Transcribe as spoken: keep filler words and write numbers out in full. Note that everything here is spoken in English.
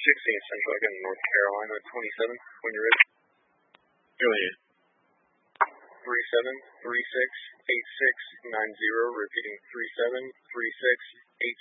sixteen Central, I got North Carolina, twenty-seven, when you're ready. Go ahead. three seven three six eight six nine zero, repeating three seven three six eight